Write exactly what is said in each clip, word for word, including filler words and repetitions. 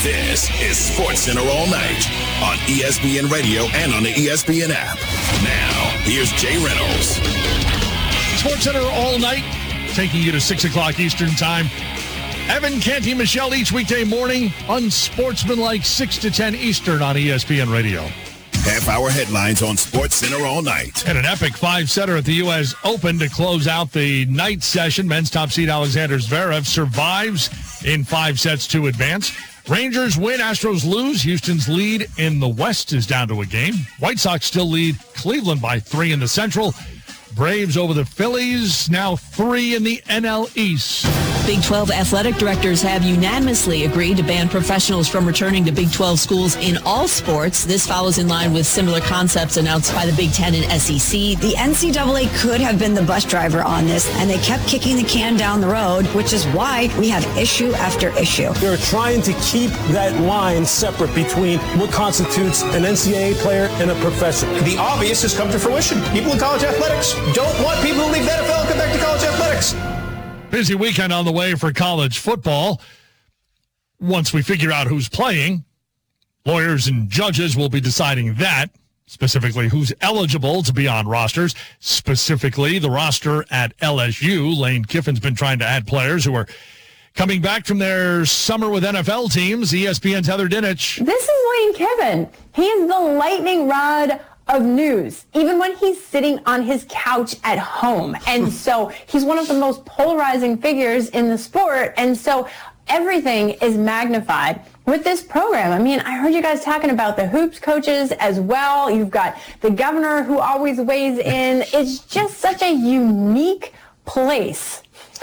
This is Sports Center All Night on E S P N Radio and on the E S P N app. Now, here's Jay Reynolds. Sports Center All Night, taking you to six o'clock Eastern Time. Evan, Canty, Michelle each weekday morning, unsportsmanlike six to ten Eastern on E S P N Radio. Half-hour headlines on Sports Center All Night. And an epic five-setter at the U S Open to close out the night session. Men's top seed Alexander Zverev survives in five sets to advance. Rangers win, Astros lose. Houston's lead in the West is down to a game. White Sox still lead Cleveland by three in the Central. Braves over the Phillies, now three in the N L East. Big twelve athletic directors have unanimously agreed to ban professionals from returning to Big twelve schools in all sports. This follows in line with similar concepts announced by the Big Ten and S E C. The N C double A could have been the bus driver on this, and they kept kicking the can down the road, which is why we have issue after issue. They're trying to keep that line separate between what constitutes an N C double A player and a professional. The obvious has come to fruition. People in college athletics don't want people to leave the N F L and come back to college athletics. Busy weekend on the way for college football. Once we figure out who's playing, lawyers and judges will be deciding that, specifically who's eligible to be on rosters, specifically the roster at L S U. Lane Kiffin's been trying to add players who are coming back from their summer with N F L teams. E S P N's Heather Dinich. This is Lane Kiffin. He is the lightning rod of news, even when he's sitting on his couch at home. And so he's one of the most polarizing figures in the sport. And so everything is magnified with this program. I mean, I heard you guys talking about the hoops coaches as well. You've got the governor who always weighs in. It's just such a unique place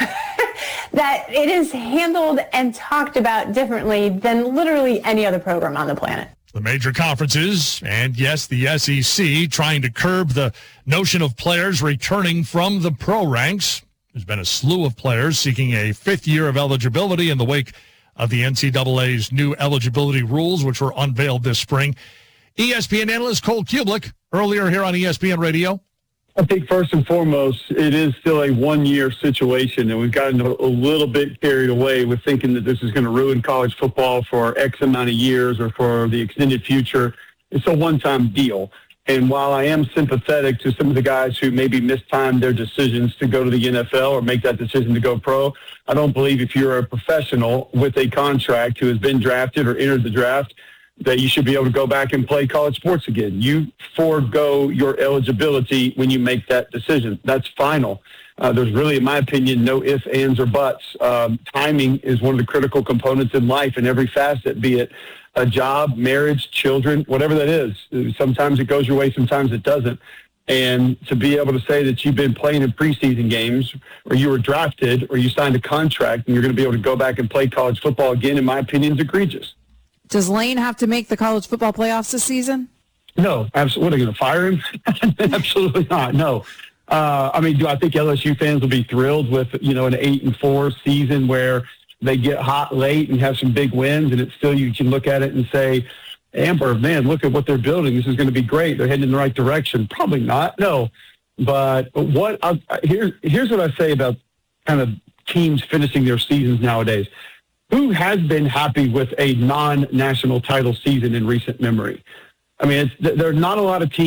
that it is handled and talked about differently than literally any other program on the planet. The major conferences, and yes, the S E C, trying to curb the notion of players returning from the pro ranks. There's been a slew of players seeking a fifth year of eligibility in the wake of the N C double A's new eligibility rules, which were unveiled this spring. E S P N analyst Cole Kubelik, earlier here on E S P N Radio. I think first and foremost, it is still a one-year situation, and we've gotten a, a little bit carried away with thinking that this is going to ruin college football for X amount of years or for the extended future. It's a one-time deal. And while I am sympathetic to some of the guys who maybe mistimed their decisions to go to the N F L or make that decision to go pro, I don't believe if you're a professional with a contract who has been drafted or entered the draft that you should be able to go back and play college sports again. You forego your eligibility when you make that decision. That's final. Uh, there's really, in my opinion, no ifs, ands, or buts. Um, timing is one of the critical components in life in every facet, be it a job, marriage, children, whatever that is. Sometimes it goes your way, sometimes it doesn't. And to be able to say that you've been playing in preseason games or you were drafted or you signed a contract and you're going to be able to go back and play college football again, in my opinion, is egregious. Does Lane have to make the college football playoffs this season? No, absolutely. What, are they going to fire him? Absolutely not. No. Uh, I mean, do I think L S U fans will be thrilled with, you know, an eight and four season where they get hot late and have some big wins, and it's still, you can look at it and say, Amber, man, look at what they're building. This is going to be great. They're heading in the right direction. Probably not. No. But what I, here's here's what I say about kind of teams finishing their seasons nowadays. Who has been happy with a non-national title season in recent memory? I mean, it's, there are not a lot of teams